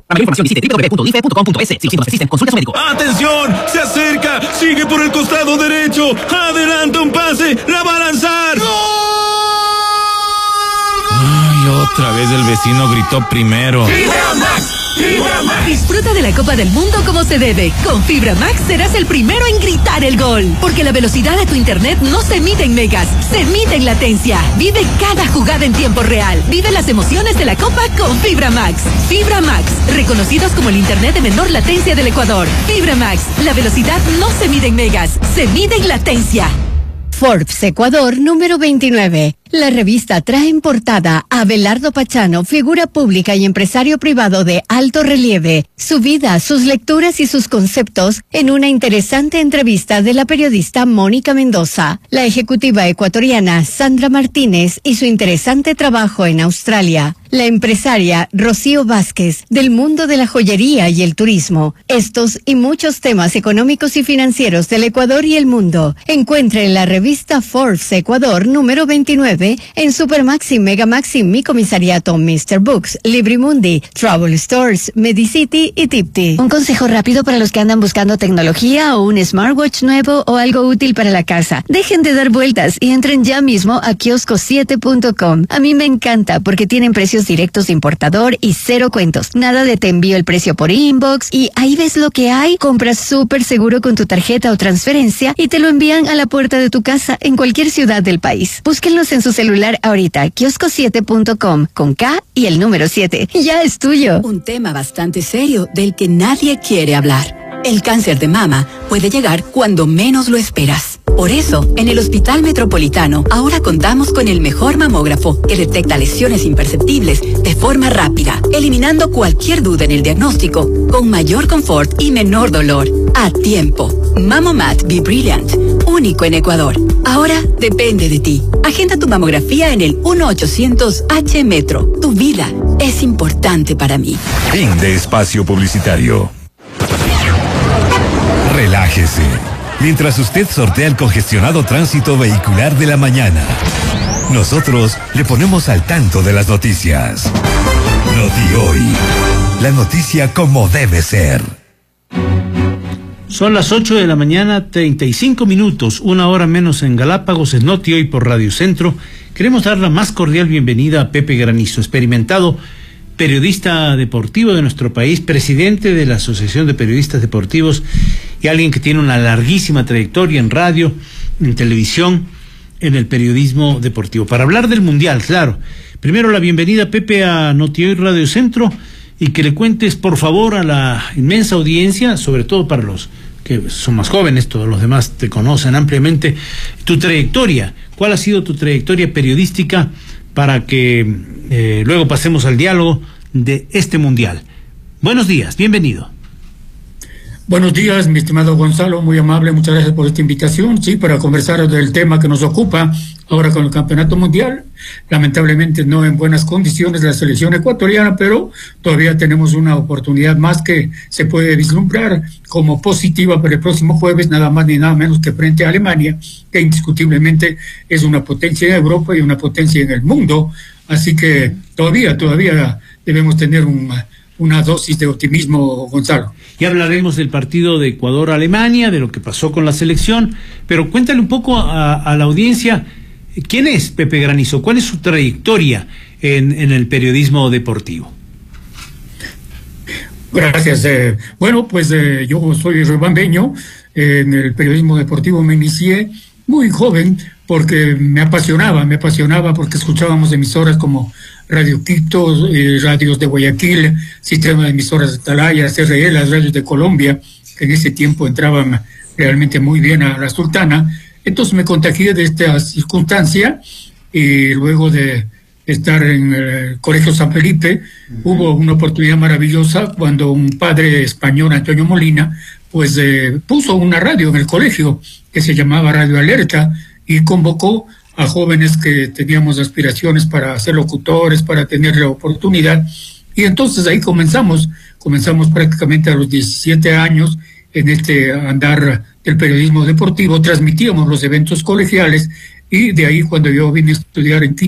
Para mayor información visite www.dife.com.es. Si los síntomas persisten, consulte a su médico. ¡Atención! ¡Se acerca! ¡Sigue por el costado derecho! ¡Adelanta un pase! ¡La va a lanzar! ¡Gol! Ay, otra vez el vecino gritó primero. ¡Fibra Max! ¡Fibra Max! Disfruta de la Copa del Mundo como se debe. Con Fibra Max serás el primero en gritar el gol. Porque la velocidad de tu internet no se mide en megas, se mide en latencia. Vive cada jugada en tiempo real. Vive las emociones de la Copa con Fibra Max. Fibra Max, reconocidos como el internet de menor latencia del Ecuador. Fibra Max, la velocidad no se mide en megas, se mide en latencia. Forbes Ecuador número 29. La revista trae en portada a Abelardo Pachano, figura pública y empresario privado de alto relieve, su vida, sus lecturas y sus conceptos en una interesante entrevista de la periodista Mónica Mendoza, la ejecutiva ecuatoriana Sandra Martínez y su interesante trabajo en Australia, la empresaria Rocío Vázquez del mundo de la joyería y el turismo. Estos y muchos temas económicos y financieros del Ecuador y el mundo encuentre en la revista Forbes Ecuador número 29 en Supermax y Megamax y Mi Comisariato, Mr. Books, Librimundi, Travel Stores, Medicity y Tipti. Un consejo rápido para los que andan buscando tecnología o un smartwatch nuevo o algo útil para la casa. Dejen de dar vueltas y entren ya mismo a kiosco7.com. A mí me encanta porque tienen precios directos de importador y cero cuentos. Nada de te envío el precio por inbox y ahí ves lo que hay. Compras súper seguro con tu tarjeta o transferencia y te lo envían a la puerta de tu casa en cualquier ciudad del país. Búsquenlos en su celular ahorita, kiosco7.com con K y el número 7. Ya es tuyo. Un tema bastante serio del que nadie quiere hablar. El cáncer de mama puede llegar cuando menos lo esperas. Por eso, en el Hospital Metropolitano, ahora contamos con el mejor mamógrafo que detecta lesiones imperceptibles de forma rápida, eliminando cualquier duda en el diagnóstico, con mayor confort y menor dolor. A tiempo. Mamomat Be Brilliant, único en Ecuador. Ahora depende de ti. Agenda tu mamografía en el 1-800-H-Metro. Tu vida es importante para mí. Fin de espacio publicitario. Relájese, mientras usted sortea el congestionado tránsito vehicular de la mañana. Nosotros le ponemos al tanto de las noticias. Noti Hoy, la noticia como debe ser. Son las 8 de la mañana, 35 minutos, una hora menos en Galápagos, en Noti Hoy por Radio Centro. Queremos dar la más cordial bienvenida a Pepe Granizo, experimentado periodista deportivo de nuestro país, presidente de la Asociación de Periodistas Deportivos y alguien que tiene una larguísima trayectoria en radio, en televisión, en el periodismo deportivo. Para hablar del Mundial, claro. Primero la bienvenida, Pepe, a Noti Hoy Radio Centro y que le cuentes, por favor, a la inmensa audiencia, sobre todo para los que son más jóvenes, todos los demás te conocen ampliamente, tu trayectoria. ¿Cuál ha sido tu trayectoria periodística para que luego pasemos al diálogo de este Mundial? Buenos días, bienvenido. Buenos días, mi estimado Gonzalo, muy amable, muchas gracias por esta invitación, sí, para conversar del tema que nos ocupa ahora con el Campeonato Mundial. Lamentablemente no en buenas condiciones la selección ecuatoriana, pero todavía tenemos una oportunidad más que se puede vislumbrar como positiva para el próximo jueves, nada más ni nada menos que frente a Alemania, que indiscutiblemente es una potencia en Europa y una potencia en el mundo, así que todavía debemos tener una dosis de optimismo, Gonzalo. Ya hablaremos del partido de Ecuador-Alemania, de lo que pasó con la selección, pero cuéntale un poco a la audiencia, ¿quién es Pepe Granizo? ¿Cuál es su trayectoria en el periodismo deportivo? Gracias. Bueno, pues yo soy riobambeño, en el periodismo deportivo me inicié muy joven porque me apasionaba porque escuchábamos emisoras como Radio Quito, radios de Guayaquil, sistema de emisoras de Atalaya, CRE, las radios de Colombia, que en ese tiempo entraban realmente muy bien a la Sultana. Entonces me contagié de esta circunstancia y luego de estar en el Colegio San Felipe, hubo una oportunidad maravillosa cuando un padre español, Antonio Molina, pues puso una radio en el colegio que se llamaba Radio Alerta y convocó a jóvenes que teníamos aspiraciones para ser locutores, para tener la oportunidad. Y entonces ahí comenzamos prácticamente a los 17 años en este andar del periodismo deportivo, transmitíamos los eventos colegiales y de ahí cuando yo vine a estudiar en